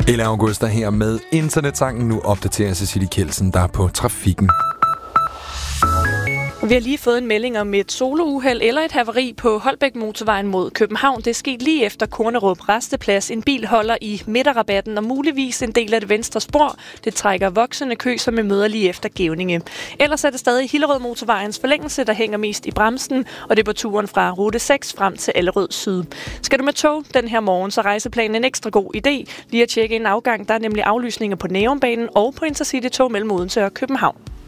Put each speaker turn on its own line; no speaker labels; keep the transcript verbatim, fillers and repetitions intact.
Ella Augusta her med Internetsangen. Nu opdaterer Cecilie Kjeldsen, der er på trafikken.
Vi har lige fået en melding om et solouheld eller et havari på Holbæk Motorvejen mod København. Det er sket lige efter Kornerup Rasteplads. En bil holder i midterrabatten og muligvis en del af det venstre spor. Det trækker voksende kø, som vi møder lige efter Gevninge. Ellers er det stadig Hillerød Motorvejens forlængelse, der hænger mest i bremsen, og det er på turen fra rute seks frem til Allerød Syd. Skal du med tog den her morgen, så rejseplanen en ekstra god idé. Lige at tjekke en afgang, der er nemlig aflysninger på Nærumbanen og på Intercity-tog mellem Odense og København.